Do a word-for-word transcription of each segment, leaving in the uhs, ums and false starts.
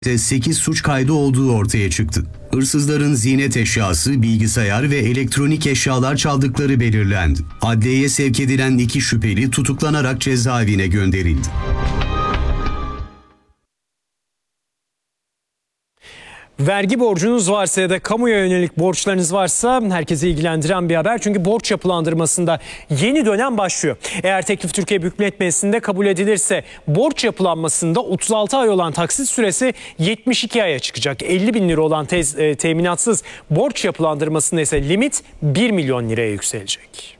sekiz suç kaydı olduğu ortaya çıktı. Hırsızların ziynet eşyası, bilgisayar ve elektronik eşyalar çaldıkları belirlendi. Adliyeye sevk edilen iki şüpheli tutuklanarak cezaevine gönderildi. Vergi borcunuz varsa ya da kamuya yönelik borçlarınız varsa herkesi ilgilendiren bir haber. Çünkü borç yapılandırmasında yeni dönem başlıyor. Eğer teklif Türkiye Büyük Millet Meclisi'nde kabul edilirse borç yapılanmasında otuz altı ay olan taksit süresi yetmiş iki aya çıkacak. elli bin lira olan tez, e, teminatsız borç yapılandırmasında ise limit bir milyon liraya yükselecek.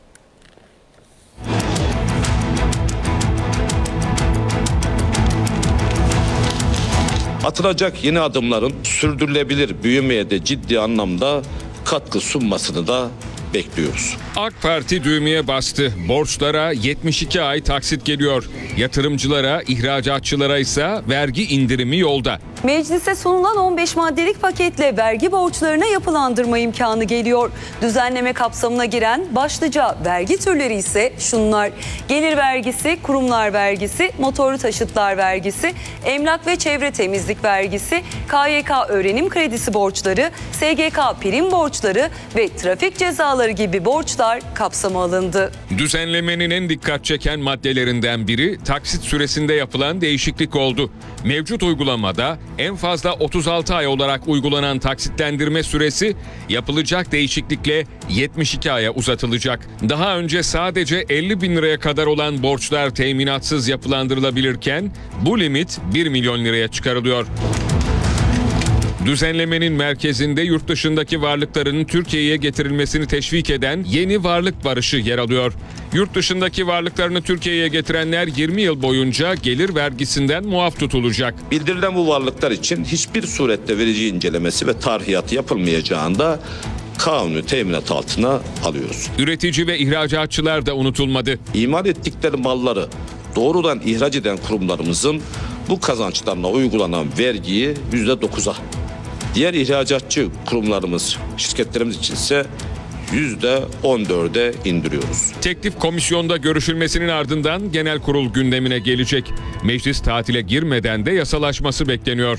Atılacak yeni adımların sürdürülebilir büyümeye de ciddi anlamda katkı sunmasını da bekliyoruz. AK Parti düğmeye bastı. Borçlara yetmiş iki ay taksit geliyor. Yatırımcılara, ihracatçılara ise vergi indirimi yolda. Meclise sunulan on beş maddelik paketle vergi borçlarına yapılandırma imkanı geliyor. Düzenleme kapsamına giren başlıca vergi türleri ise şunlar: gelir vergisi, kurumlar vergisi, motorlu taşıtlar vergisi, emlak ve çevre temizlik vergisi, K Y K öğrenim kredisi borçları, S G K prim borçları ve trafik cezaları gibi borçlar kapsama alındı. Düzenlemenin en dikkat çeken maddelerinden biri taksit süresinde yapılan değişiklik oldu. Mevcut uygulamada en fazla otuz altı ay olarak uygulanan taksitlendirme süresi yapılacak değişiklikle yetmiş iki aya uzatılacak. Daha önce sadece elli bin liraya kadar olan borçlar teminatsız yapılandırılabilirken bu limit bir milyon liraya çıkarılıyor. Düzenlemenin merkezinde yurt dışındaki varlıkların Türkiye'ye getirilmesini teşvik eden yeni varlık barışı yer alıyor. Yurt dışındaki varlıklarını Türkiye'ye getirenler yirmi yıl boyunca gelir vergisinden muaf tutulacak. Bildirilen bu varlıklar için hiçbir surette verici incelemesi ve tarhiyatı yapılmayacağında kanuni teminat altına alıyoruz. Üretici ve ihracatçılar da unutulmadı. İmal ettikleri malları doğrudan ihraç eden kurumlarımızın bu kazançlarına uygulanan vergiyi yüzde dokuza, diğer ihracatçı kurumlarımız, şirketlerimiz için ise yüzde on dörde indiriyoruz. Teklif komisyonda görüşülmesinin ardından genel kurul gündemine gelecek. Meclis tatile girmeden de yasalaşması bekleniyor.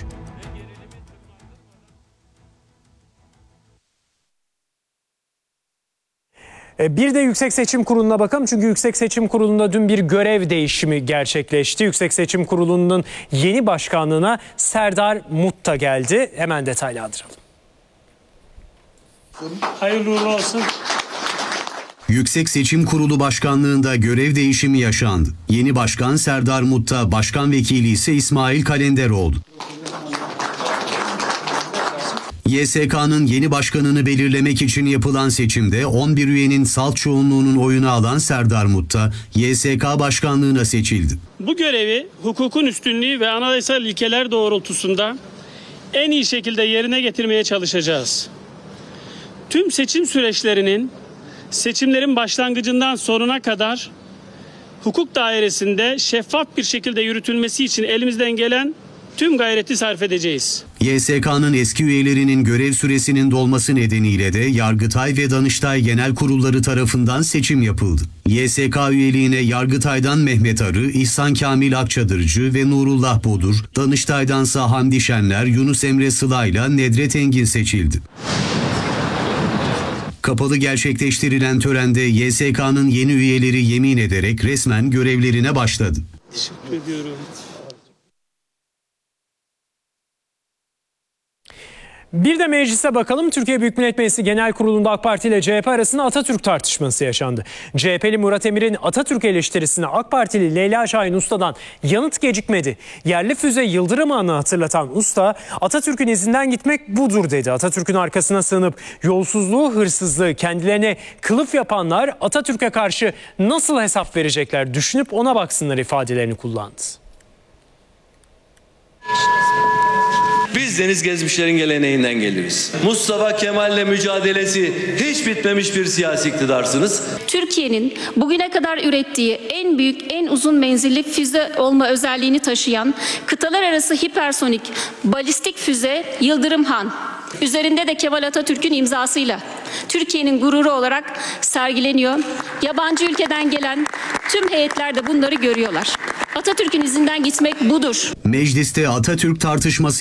Bir de Yüksek Seçim Kurulu'na bakalım. Çünkü Yüksek Seçim Kurulu'nda dün bir görev değişimi gerçekleşti. Yüksek Seçim Kurulu'nun yeni başkanlığına Serdar Mutta geldi. Hemen detaylandıralım. Hayırlı uğurlu olsun. Yüksek Seçim Kurulu Başkanlığında görev değişimi yaşandı. Yeni başkan Serdar Mutta, başkan vekili ise İsmail Kalender oldu. Y S K'nın yeni başkanını belirlemek için yapılan seçimde on bir üyenin salt çoğunluğunun oyunu alan Serdar Mutta, Y S K başkanlığına seçildi. Bu görevi hukukun üstünlüğü ve anayasal ilkeler doğrultusunda en iyi şekilde yerine getirmeye çalışacağız. Tüm seçim süreçlerinin seçimlerin başlangıcından sonuna kadar hukuk dairesinde şeffaf bir şekilde yürütülmesi için elimizden gelen tüm gayreti sarf edeceğiz. Y S K'nın eski üyelerinin görev süresinin dolması nedeniyle de Yargıtay ve Danıştay Genel Kurulları tarafından seçim yapıldı. Y S K üyeliğine Yargıtay'dan Mehmet Arı, İhsan Kamil Akçadırcı ve Nurullah Bodur, Danıştay'dansa Hamdi Şenler, Yunus Emre Sıla'yla Nedret Engin seçildi. Kapalı gerçekleştirilen törende Y S K'nın yeni üyeleri yemin ederek resmen görevlerine başladı. Teşekkür ediyorum. Bir de meclise bakalım. Türkiye Büyük Millet Meclisi Genel Kurulu'nda AK Parti ile C H P arasında Atatürk tartışması yaşandı. C H P'li Murat Emir'in Atatürk eleştirisine AK Partili Leyla Şahin Usta'dan yanıt gecikmedi. Yerli füze Yıldırım Ağa'nı hatırlatan Usta, Atatürk'ün izinden gitmek budur dedi. Atatürk'ün arkasına sığınıp yolsuzluğu, hırsızlığı kendilerine kılıf yapanlar Atatürk'e karşı nasıl hesap verecekler düşünüp ona baksınlar ifadelerini kullandı. Biz deniz gezmişlerin geleneğinden geliriz. Mustafa Kemal'le mücadelesi hiç bitmemiş bir siyasi iktidarsınız. Türkiye'nin bugüne kadar ürettiği en büyük, en uzun menzilli füze olma özelliğini taşıyan kıtalar arası hipersonik balistik füze Yıldırım Han, üzerinde de Kemal Atatürk'ün imzasıyla Türkiye'nin gururu olarak sergileniyor. Yabancı ülkeden gelen tüm heyetler de bunları görüyorlar. Atatürk'ün izinden gitmek budur. Mecliste Atatürk tartışması